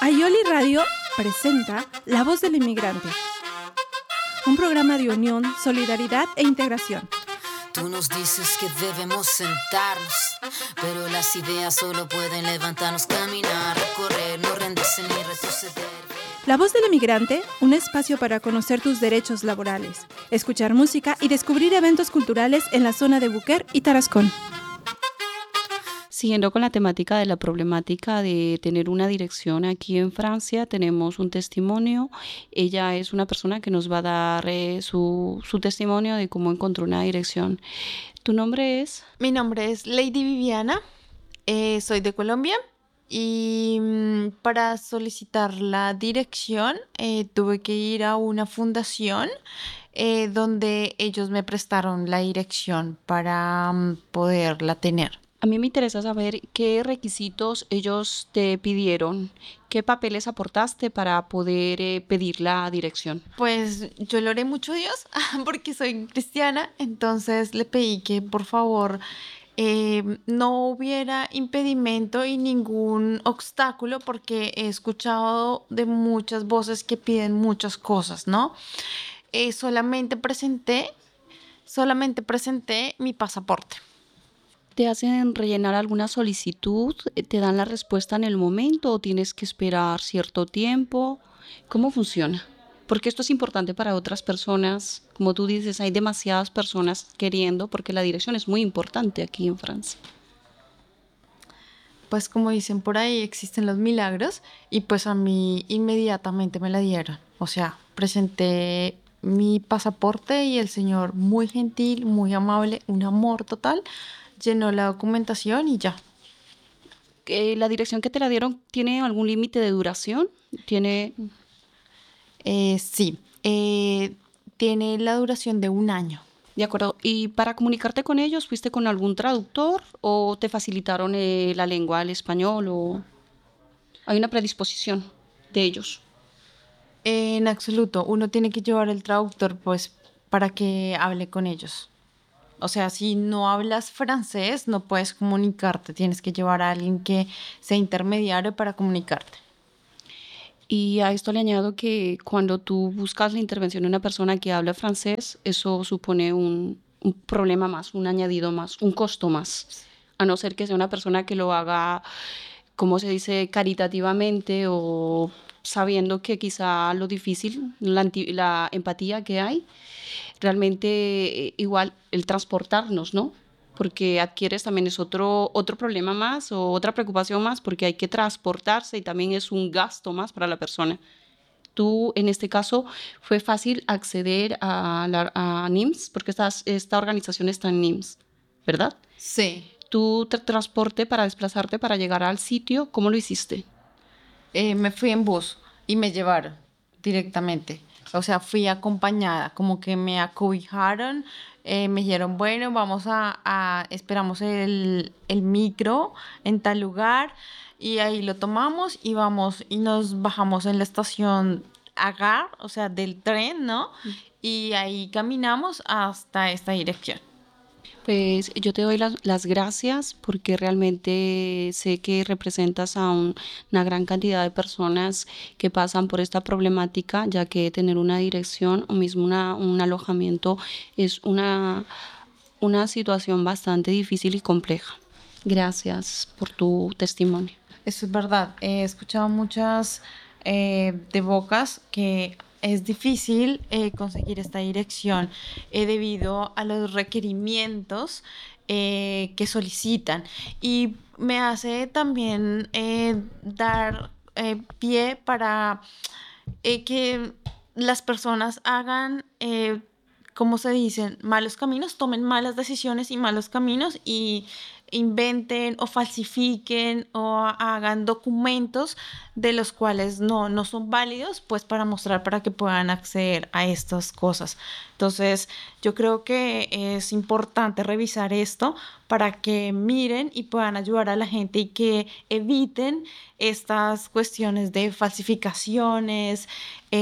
Aioli Radio presenta La Voz del Inmigrante, un programa de unión, solidaridad e integración. Tú nos dices que debemos sentarnos, pero las ideas solo pueden levantarnos, caminar, recorrer, no rendirse ni retroceder. La Voz del Inmigrante, un espacio para conocer tus derechos laborales, escuchar música y descubrir eventos culturales en la zona de Buquer y Tarascón. Siguiendo con la temática de la problemática de tener una dirección aquí en Francia, tenemos un testimonio. Ella es una persona que nos va a dar su testimonio de cómo encontró una dirección. ¿Tu nombre es? Mi nombre es Lady Viviana, soy de Colombia y para solicitar la dirección tuve que ir a una fundación donde ellos me prestaron la dirección para poderla tener. A mí me interesa saber qué requisitos ellos te pidieron, qué papeles aportaste para poder pedir la dirección. Pues yo le oré mucho a Dios porque soy cristiana, entonces le pedí que por favor no hubiera impedimento y ningún obstáculo porque he escuchado de muchas voces que piden muchas cosas, ¿no? Solamente presenté mi pasaporte. ¿Te hacen rellenar alguna solicitud? ¿Te dan la respuesta en el momento o tienes que esperar cierto tiempo? ¿Cómo funciona? Porque esto es importante para otras personas. Como tú dices, hay demasiadas personas queriendo, porque la dirección es muy importante aquí en Francia. Pues como dicen por ahí, existen los milagros y pues a mí inmediatamente me la dieron. O sea, presenté mi pasaporte y el señor muy gentil, muy amable, un amor total, llenó la documentación y ya. ¿La dirección que te la dieron tiene algún límite de duración? ¿Tiene? Sí, tiene la duración de 1 año. De acuerdo. ¿Y para comunicarte con ellos fuiste con algún traductor o te facilitaron la lengua, el español, o hay una predisposición de ellos? En absoluto, uno tiene que llevar el traductor pues para que hable con ellos. O sea, si no hablas francés, no puedes comunicarte. Tienes que llevar a alguien que sea intermediario para comunicarte. Y a esto le añado que cuando tú buscas la intervención de una persona que habla francés, eso supone un problema más, un añadido más, un costo más. A no ser que sea una persona que lo haga, como se dice, caritativamente o sabiendo que quizá lo difícil, la empatía que hay, realmente igual el transportarnos, ¿no? Porque adquieres también es otro problema más o otra preocupación más porque hay que transportarse y también es un gasto más para la persona. Tú, en este caso, fue fácil acceder a NIMS porque esta organización está en NIMS, ¿verdad? Sí. Tu transporte para desplazarte, para llegar al sitio, ¿cómo lo hiciste? Me fui en bus y me llevaron directamente. O sea, fui acompañada, como que me acobijaron, me dijeron, bueno, esperamos el micro en tal lugar y ahí lo tomamos y vamos y nos bajamos en la estación Agar, o sea, del tren, ¿no? Y ahí caminamos hasta esta dirección. Pues yo te doy las gracias porque realmente sé que representas a una gran cantidad de personas que pasan por esta problemática, ya que tener una dirección o mismo un alojamiento es una situación bastante difícil y compleja. Gracias por tu testimonio. Eso es verdad. He escuchado muchas de bocas que es difícil conseguir esta dirección debido a los requerimientos que solicitan. Y me hace también dar pie para que las personas hagan, como se dicen, malos caminos, tomen malas decisiones y malos caminos y inventen o falsifiquen o hagan documentos de los cuales no son válidos, pues para mostrar para que puedan acceder a estas cosas. Entonces, yo creo que es importante revisar esto para que miren y puedan ayudar a la gente y que eviten estas cuestiones de falsificaciones,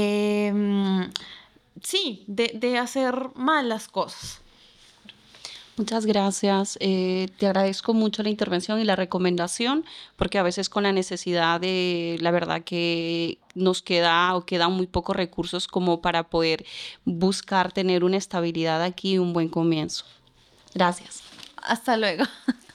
sí, de hacer malas cosas. Muchas gracias. Te agradezco mucho la intervención y la recomendación, porque a veces con la necesidad de, la verdad que nos queda o quedan muy pocos recursos como para poder buscar tener una estabilidad aquí y un buen comienzo. Gracias. Hasta luego.